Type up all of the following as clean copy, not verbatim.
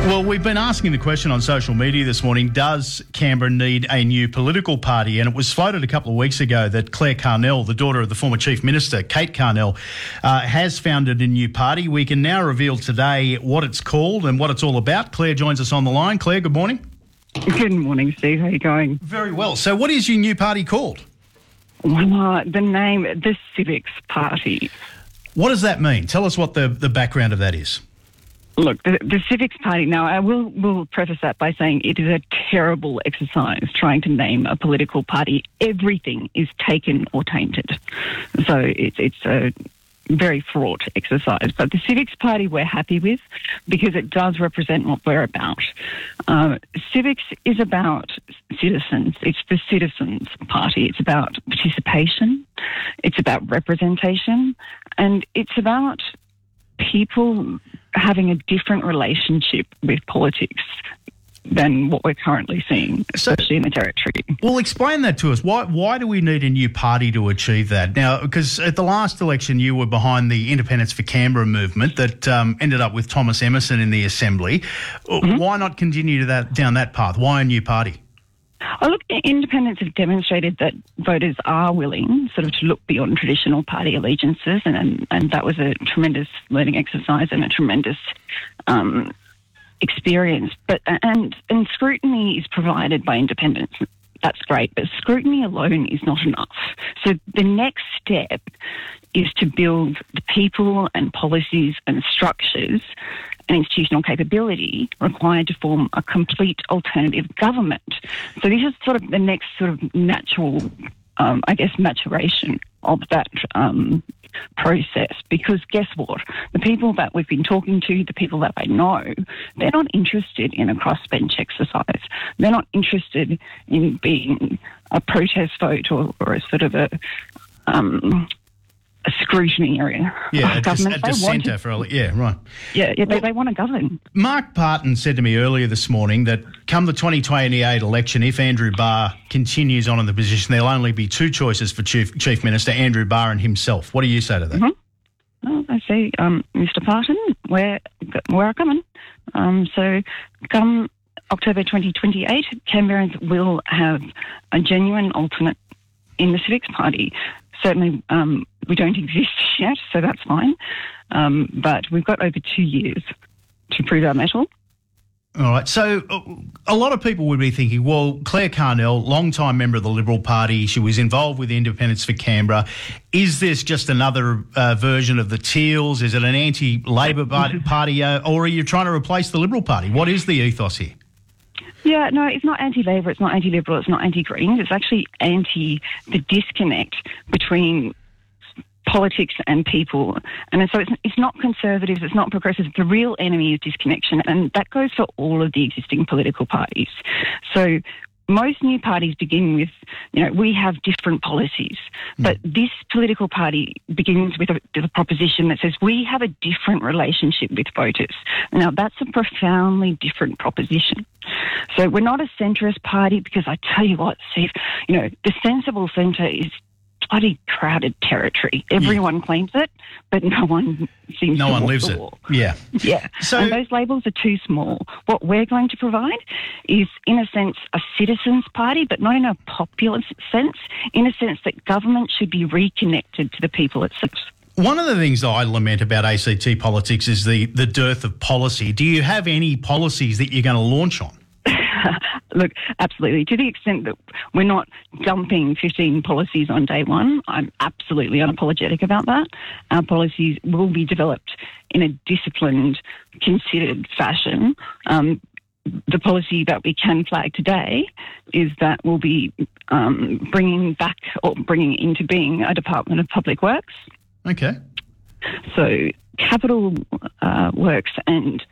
Well, we've been asking the question on social media this morning, does Canberra need a new political party? And it was floated a couple of weeks ago that Claire Carnell, the daughter of the former Chief Minister, Kate Carnell, has founded a new party. We can now reveal today what it's called and what it's all about. Claire joins us on the line. Claire, good morning. Good morning, Steve. How are you going? Very well. So what is your new party called? Well, the name, the Civics Party. What does that mean? Tell us what the background of that is. Look, the Civics Party, now I will preface that by saying it is a terrible exercise trying to name a political party. Everything is taken or tainted. So it's a very fraught exercise. But the Civics Party we're happy with because it does represent what we're about. Civics is about citizens. It's the Citizens Party. It's about participation. It's about representation. And it's about people having a different relationship with politics than what we're currently seeing, especially in the Territory. Well, explain that to us. Why do we need a new party to achieve that? Now, because at the last election you were behind the Independence for Canberra movement that ended up with Thomas Emerson in the Assembly. Mm-hmm. Why not continue down that path? Why a new party? Oh, look, independents have demonstrated that voters are willing sort of to look beyond traditional party allegiances, and that was a tremendous learning exercise and a tremendous experience. But and scrutiny is provided by independents. That's great, but scrutiny alone is not enough. So the next step is to build the people and policies and structures and institutional capability required to form a complete alternative government. So this is sort of the next sort of natural, maturation of that process. Because guess what? The people that we've been talking to, the people that I know, they're not interested in a crossbench exercise. They're not interested in being a protest vote or a sort of a scrutiny area. Yeah, a dissenter right. Yeah, they want to govern. Mark Parton said to me earlier this morning that come the 2028 election, if Andrew Barr continues on in the position, there'll only be two choices for Chief Minister, Andrew Barr and himself. What do you say to that? Mm-hmm. Well, I say, Mr. Parton, we're coming. So come October 2028, Canberrans will have a genuine alternate in the Civics Party. Certainly, we don't exist yet, so that's fine. But we've got over 2 years to prove our mettle. All right. So a lot of people would be thinking, well, Claire Carnell, long-time member of the Liberal Party, she was involved with Independence for Canberra. Is this just another version of the Teals? Is it an anti-Labor party, or are you trying to replace the Liberal Party? What is the ethos here? Yeah, no, it's not anti-Labor, it's not anti-Liberal, it's not anti-Greens. It's actually anti the disconnect between politics and people. And so it's not conservatives, it's not progressives. The real enemy is disconnection, and that goes for all of the existing political parties. So most new parties begin with, we have different policies, but this political party begins with a proposition that says we have a different relationship with voters. Now, that's a profoundly different proposition. So we're not a centrist party because I tell you what, Steve, the sensible centre is bloody crowded territory. Everyone claims it, but no one seems to walk lives the it. walk. Yeah. So, and those labels are too small. What we're going to provide is, in a sense, a citizens' party, but not in a populist sense, in a sense that government should be reconnected to the people itself. One of the things that I lament about ACT politics is the dearth of policy. Do you have any policies that you're going to launch on? Look, absolutely. To the extent that we're not dumping 15 policies on day one, I'm absolutely unapologetic about that. Our policies will be developed in a disciplined, considered fashion. The policy that we can flag today is that we'll be bringing into being a Department of Public Works. Okay. So capital works and,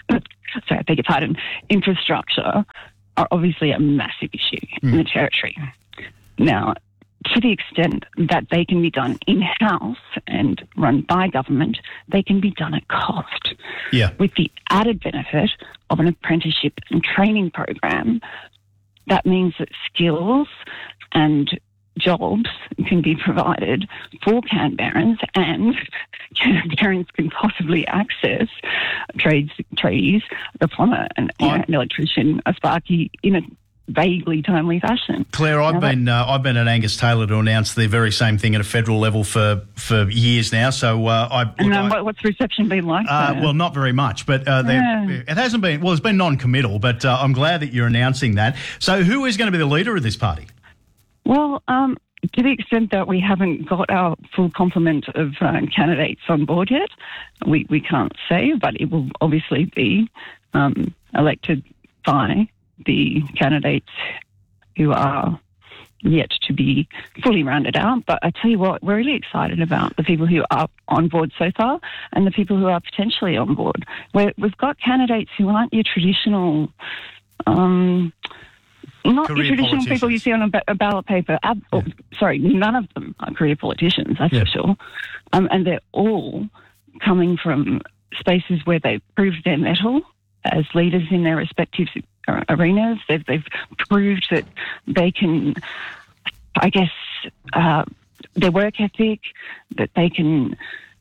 infrastructure are obviously a massive issue in the Territory. Now, to the extent that they can be done in-house and run by government, they can be done at cost. Yeah. With the added benefit of an apprenticeship and training program, that means that skills and jobs can be provided for Canberrans, and Canberrans can possibly access tradies, a plumber, an electrician, a sparky in a vaguely timely fashion. Claire, I've been at Angus Taylor to announce the very same thing at a federal level for years now. So what's the reception been like? Well, not very much, but it hasn't been. Well, it's been non-committal, but I'm glad that you're announcing that. So, who is going to be the leader of this party? Well, to the extent that we haven't got our full complement of candidates on board yet, we can't say, but it will obviously be elected by the candidates who are yet to be fully rounded out. But I tell you what, we're really excited about the people who are on board so far and the people who are potentially on board. We've got candidates who aren't your traditional... not your traditional people you see on a ballot paper. None of them are career politicians, that's for sure. And they're all coming from spaces where they've proved their mettle as leaders in their respective arenas. They've proved that they can, I guess, their work ethic, that they can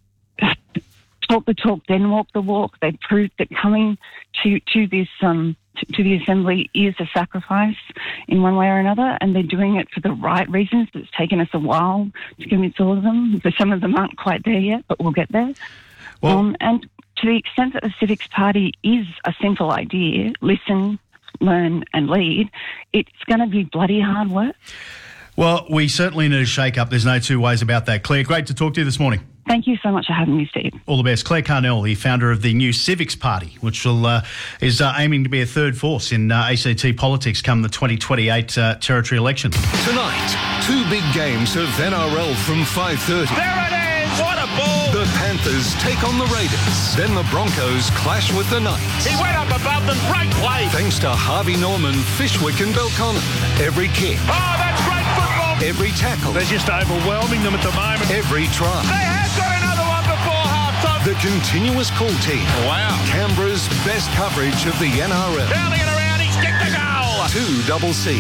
talk the talk, then walk the walk. They've proved that coming to this to the Assembly is a sacrifice in one way or another, and they're doing it for the right reasons. It's taken us a while to convince all of them, but some of them aren't quite there yet, but we'll get there. Well, and to the extent that the Civics Party is a simple idea, listen, learn and lead, it's going to be bloody hard work. Well, we certainly need a shake-up. There's no two ways about that. Claire, great to talk to you this morning. Thank you so much for having me, Steve. All the best. Claire Carnell, the founder of the new Civics Party, which is aiming to be a third force in ACT politics come the 2028 territory elections. Tonight, two big games of NRL from 5:30. There it is! What a ball! The Panthers take on the Raiders. Then the Broncos clash with the Knights. He went up above them. Great play. Thanks to Harvey Norman, Fishwick and Belconnen. Every kick. Oh, that's great football. Every tackle. They're just overwhelming them at the moment. Every try. They have got another one before half-time. The continuous call team. Wow. Canberra's best coverage of the NRL. Turning it around, he's kicked the goal. 2CC.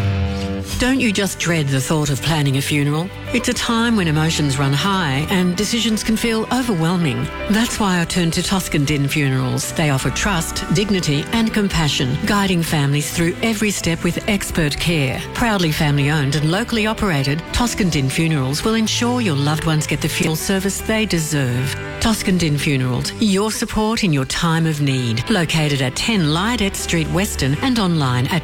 Don't you just dread the thought of planning a funeral? It's a time when emotions run high and decisions can feel overwhelming. That's why I turned to Toscan Din Funerals. They offer trust, dignity and compassion, guiding families through every step with expert care. Proudly family-owned and locally operated, Toscan Din Funerals will ensure your loved ones get the funeral service they deserve. Toscan Din Funerals, your support in your time of need. Located at 10 Lydet Street, Weston, and online at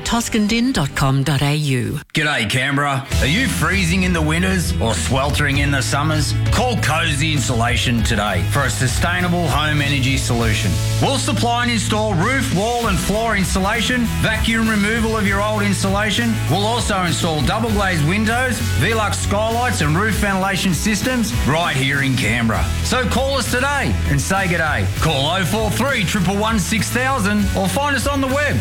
toscandin.com.au. G'day Canberra. Are you freezing in the winters or sweltering in the summers? Call Cozy Insulation today for a sustainable home energy solution. We'll supply and install roof, wall and floor insulation, vacuum removal of your old insulation. We'll also install double glazed windows, Velux skylights and roof ventilation systems right here in Canberra. So call us today and say g'day. Call 043 111 6000 or find us on the web,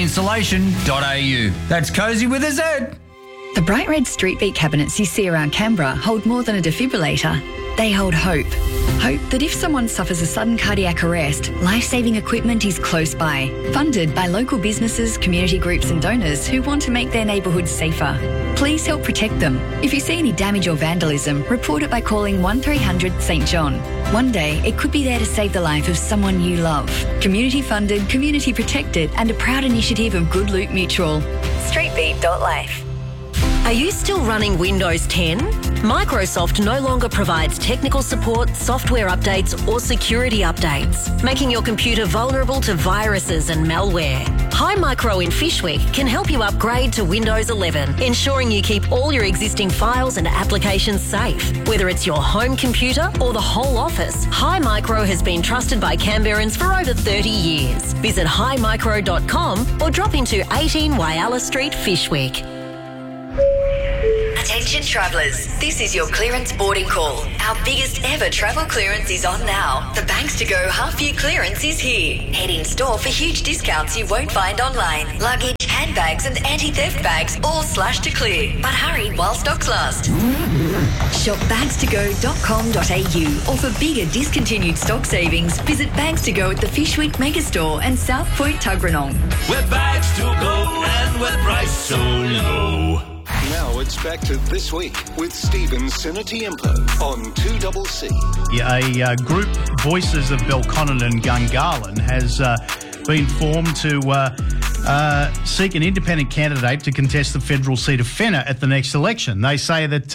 cozyinsulation.au. That's Cozy with a Z. The bright red street beat cabinets you see around Canberra hold more than a defibrillator. They hold hope. Hope that if someone suffers a sudden cardiac arrest, life-saving equipment is close by. Funded by local businesses, community groups and donors who want to make their neighbourhoods safer. Please help protect them. If you see any damage or vandalism, report it by calling 1300 St John. One day, it could be there to save the life of someone you love. Community funded, community protected and a proud initiative of Good Loot Mutual. Streetbeat.life. Are you still running Windows 10? Microsoft no longer provides technical support, software updates or security updates, making your computer vulnerable to viruses and malware. Hi Micro in Fishwick can help you upgrade to Windows 11, ensuring you keep all your existing files and applications safe. Whether it's your home computer or the whole office, Hi Micro has been trusted by Canberrans for over 30 years. Visit himicro.com or drop into 18 Whyalla Street, Fishwick. Attention travellers, this is your clearance boarding call. Our biggest ever travel clearance is on now. The Banks to Go half-year clearance is here. Head in store for huge discounts you won't find online. Luggage, handbags and anti-theft bags all slashed to clear. But hurry while stocks last. Shop bagstogo.com.au or for bigger discontinued stock savings, visit Bags to Go at the Fishwick Megastore and South Point Tuggeranong. We're bags to go and we're priced so low. Now it's back to This Week with Stephen Sinatiempo on 2CC. A group, Voices of Belconnen and Gungahlin, has been formed to seek an independent candidate to contest the federal seat of Fenner at the next election. They say that,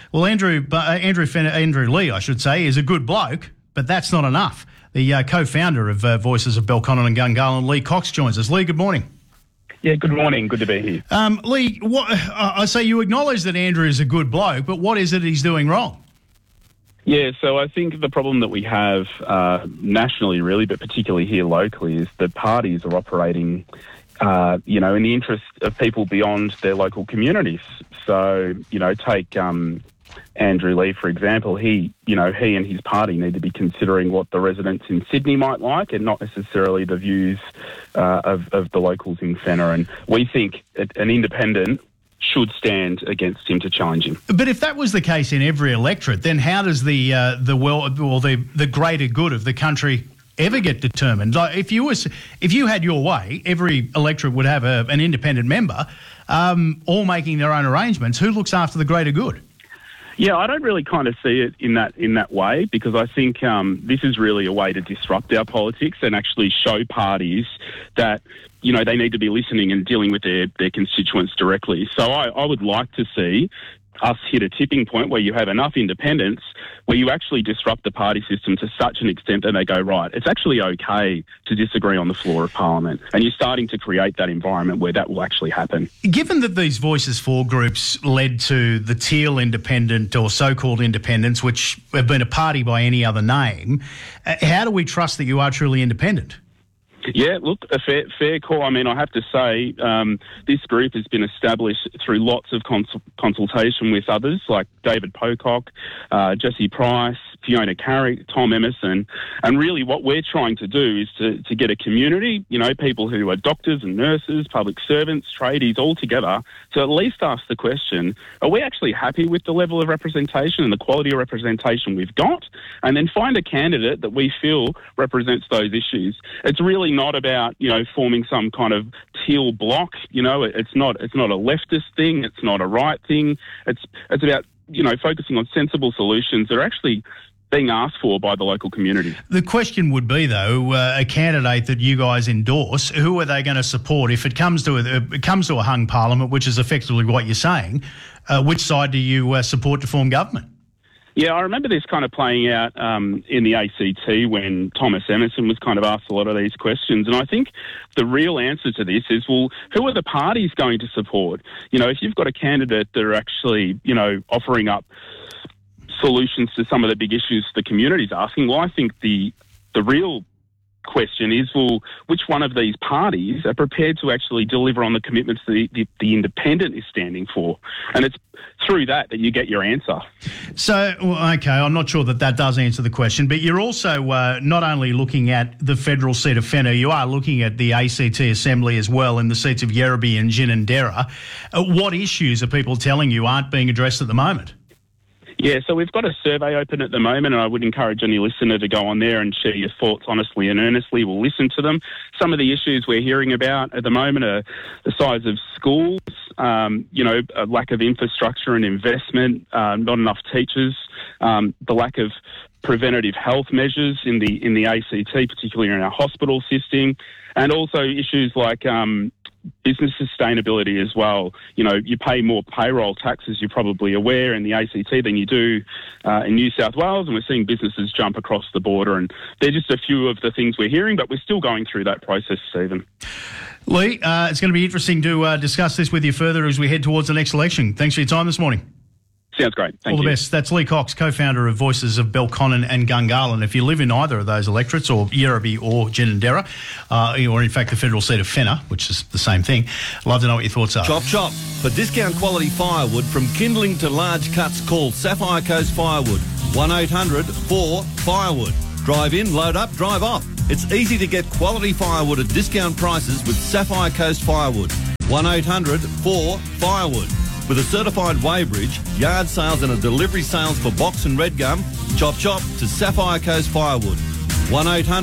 Andrew Lee, I should say, is a good bloke, but that's not enough. The co-founder of Voices of Belconnen and Gungahlin, Lee Cox, joins us. Lee, good morning. Yeah, good morning. Good to be here. Lee, I say you acknowledge that Andrew is a good bloke, but what is it he's doing wrong? Yeah, so I think the problem that we have nationally, really, but particularly here locally, is that parties are operating, in the interest of people beyond their local communities. So, take Andrew Lee, for example. He and his party need to be considering what the residents in Sydney might like and not necessarily the views of the locals in Fenner. And we think an independent should stand against him to challenge him. But if that was the case in every electorate, then how does the greater good of the country ever get determined? Like if you had your way, every electorate would have an independent member, all making their own arrangements. Who looks after the greater good? Yeah, I don't really kind of see it in that way, because I think this is really a way to disrupt our politics and actually show parties that, they need to be listening and dealing with their constituents directly. So I would like to see us hit a tipping point where you have enough independence where you actually disrupt the party system to such an extent that they go, right, it's actually okay to disagree on the floor of Parliament. And you're starting to create that environment where that will actually happen. Given that these Voices for groups led to the Teal Independent or so-called independents, which have been a party by any other name, how do we trust that you are truly independent? Yeah, look, a fair call. I mean, I have to say, this group has been established through lots of consultation with others like David Pocock, Jesse Price, Fiona Carrick, Tom Emerson. And really what we're trying to do is to get a community, people who are doctors and nurses, public servants, tradies, all together, to at least ask the question, are we actually happy with the level of representation and the quality of representation we've got? And then find a candidate that we feel represents those issues. It's really not about, forming some kind of teal block. It's not a leftist thing. It's not a right thing. It's about, focusing on sensible solutions that are actually being asked for by the local community. The question would be, though, a candidate that you guys endorse, who are they going to support if it comes to a hung parliament, which is effectively what you're saying? Which side do you support to form government? Yeah, I remember this kind of playing out in the ACT when Thomas Emerson was kind of asked a lot of these questions. And I think the real answer to this is, well, who are the parties going to support? If you've got a candidate that are actually, offering up solutions to some of the big issues the community's asking, well, I think the real question is, well, which one of these parties are prepared to actually deliver on the commitments that the independent is standing for? And it's through that you get your answer. So, okay, I'm not sure that does answer the question, but you're also not only looking at the federal seat of Fenner, you are looking at the ACT Assembly as well in the seats of Yerrabee and Ginninderra. What issues are people telling you aren't being addressed at the moment? Yeah, so we've got a survey open at the moment, and I would encourage any listener to go on there and share your thoughts honestly and earnestly. We'll listen to them. Some of the issues we're hearing about at the moment are the size of schools, a lack of infrastructure and investment, not enough teachers, the lack of preventative health measures in the ACT, particularly in our hospital system, and also issues like business sustainability as well. You pay more payroll tax, as you're probably aware, in the ACT than you do in New South Wales, and we're seeing businesses jump across the border, and they're just a few of the things we're hearing, but we're still going through that process, Stephen. Lee, it's going to be interesting to discuss this with you further as we head towards the next election. Thanks for your time this morning. Sounds great. Thank you. All the best. That's Lee Cox, co-founder of Voices of Belconnen and Gungahlin. If you live in either of those electorates, or Yerrabee or Ginninderra, or in fact the federal seat of Fenner, which is the same thing, I'd love to know what your thoughts are. Chop chop. For discount quality firewood from kindling to large cuts, call Sapphire Coast Firewood. 1-800-4-FIREWOOD. Drive in, load up, drive off. It's easy to get quality firewood at discount prices with Sapphire Coast Firewood. 1-800-4-FIREWOOD. With a certified weighbridge, yard sales and a delivery sales for box and red gum, chop chop to Sapphire Coast Firewood.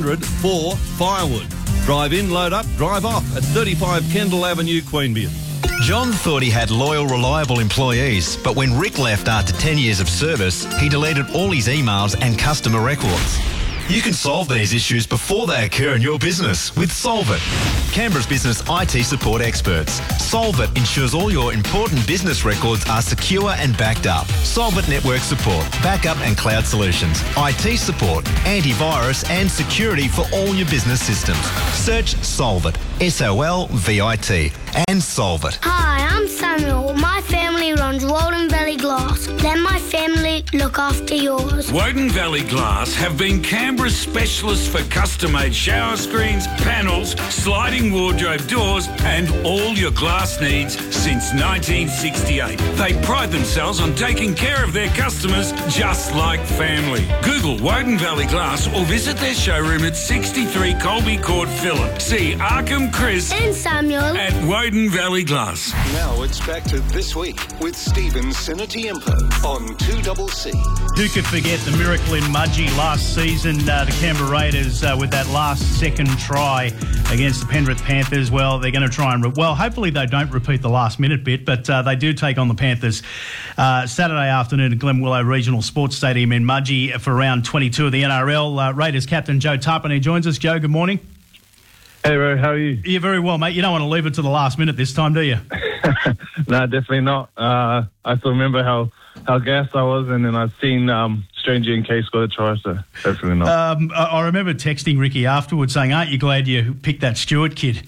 1-800-4-FIREWOOD. Drive in, load up, drive off at 35 Kendall Avenue, Queanbeyan. John thought he had loyal, reliable employees, but when Rick left after 10 years of service, he deleted all his emails and customer records. You can solve these issues before they occur in your business with Solvit, Canberra's business IT support experts. Solvit ensures all your important business records are secure and backed up. Solvit network support, backup and cloud solutions, IT support, antivirus and security for all your business systems. Search Solvit, SOLVIT, and Solvit. Hi, I'm Samuel. My family runs Woden Valley Glass. Let my family look after yours. Woden Valley Glass have been Canberra's specialists for custom-made shower screens, panels, sliding wardrobe doors and all your glass needs since 1968. They pride themselves on taking care of their customers just like family. Google Woden Valley Glass or visit their showroom at 63 Colby Court, Phillip. See Arkham, Chris and Samuel at Woden Valley Glass. Now it's back to This Week with Stephen Sinatiempo on 2CC. Who could forget the miracle in Mudgee last season? The Canberra Raiders with that last second try against the Penrith Panthers. Well, they're going to try and... hopefully they don't repeat the last minute bit, but they do take on the Panthers Saturday afternoon at Glen Willow Regional Sports Stadium in Mudgee for round 22 of the NRL. Raiders captain Joe Tapine joins us. Joe, good morning. Hey, Ro, how are you? Yeah, very well, mate. You don't want to leave it to the last minute this time, do you? No, definitely not. I still remember how gassed I was, and then I've seen Stranger and Case score the try, so definitely not. I remember texting Ricky afterwards saying, aren't you glad you picked that Stewart kid?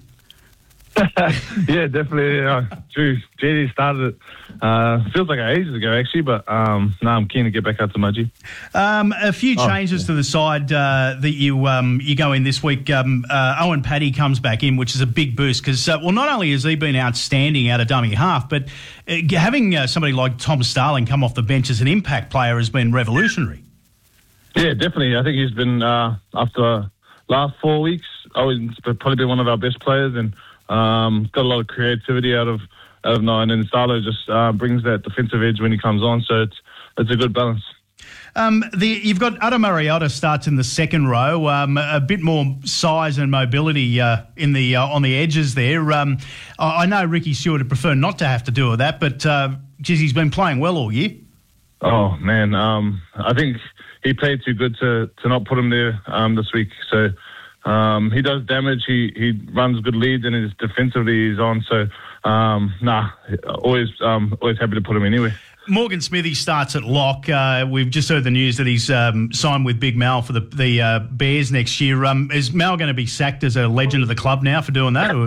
Yeah, definitely. True. JD started it. Feels like ages ago, actually, but no, I'm keen to get back out to Mudgee. A few changes to the side that you go in this week. Owen Paddy comes back in, which is a big boost because, not only has he been outstanding out of dummy half, but having somebody like Tom Starling come off the bench as an impact player has been revolutionary. Yeah, definitely. I think he's been, after last 4 weeks, always probably been one of our best players, and got a lot of creativity out of nine, and Starlo just brings that defensive edge when he comes on, so it's a good balance. You've got Adam Mariota starts in the second row, a bit more size and mobility on the edges there. I know Ricky Stewart would prefer not to have to do that, but he's been playing well all year. Oh man, I think he played too good to not put him there this week. So he does damage. He runs good leads, and his defensively he's on. So always happy to put him anyway. Morgan Smithy starts at lock. We've just heard the news that he's signed with Big Mal for the Bears next year. Is Mal going to be sacked as a legend of the club now for doing that?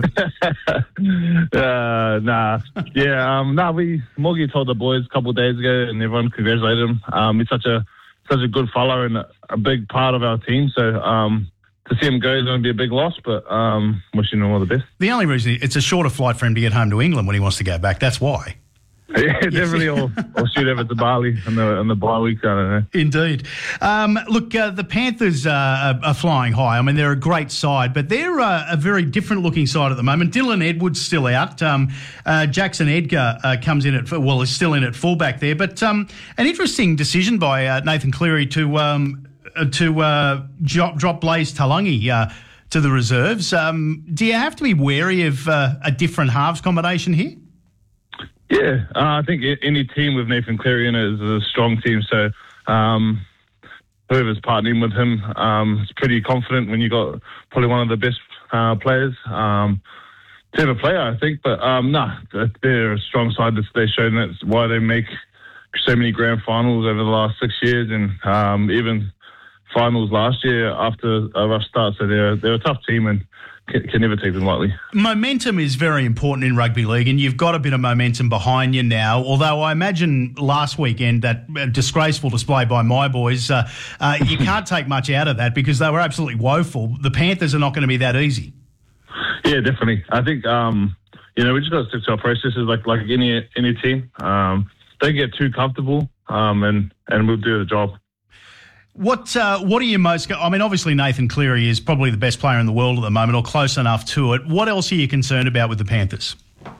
Nah. Yeah. Morgie told the boys a couple of days ago, and everyone congratulated him. He's such a good follower and a big part of our team. So to see him go is going to be a big loss, but wishing him all the best. The only reason it's a shorter flight for him to get home to England when he wants to go back. That's why. Yeah, definitely. Or shoot over to Bali on the bye week. I don't know. Indeed. Look, the Panthers are flying high. I mean, they're a great side, but they're a very different-looking side at the moment. Dylan Edwards still out. Jackson Edgar comes in is still in at fullback there. But an interesting decision by Nathan Cleary to drop Blaze Talangi to the reserves. Do you have to be wary of a different halves combination here? Yeah, I think any team with Nathan Cleary in it is a strong team. So whoever's partnering with him is pretty confident when you got probably one of the best players to ever play, I think. But they're a strong side. They've shown that's why they make so many grand finals over the last 6 years, and even finals last year after a rough start. So they're a tough team and can never take them lightly. Momentum is very important in rugby league, and you've got a bit of momentum behind you now, although I imagine last weekend that disgraceful display by my boys, you can't take much out of that because they were absolutely woeful. The Panthers are not going to be that easy. Yeah, definitely. I think, we just got to stick to our processes like any team. Don't get too comfortable, and we'll do the job. What are you most... I mean, obviously Nathan Cleary is probably the best player in the world at the moment, or close enough to it. What else are you concerned about with the Panthers?